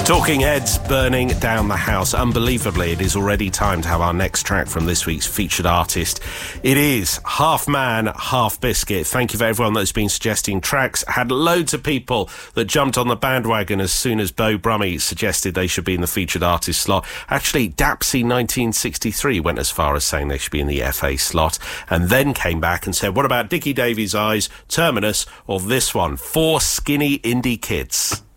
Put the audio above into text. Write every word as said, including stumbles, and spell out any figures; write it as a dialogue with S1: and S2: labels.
S1: Talking Heads, Burning Down the House. Unbelievably, it is already time to have our next track from this week's featured artist. It is Half Man, Half Biscuit. Thank you for everyone that's been suggesting tracks. Had loads of people that jumped on the bandwagon as soon as Beau Brummie suggested they should be in the featured artist slot. Actually, Dapsy nineteen sixty-three went as far as saying they should be in the F A slot, and then came back and said, what about Dickie Davies' Eyes, Terminus, or this one, Four Skinny Indie Kids?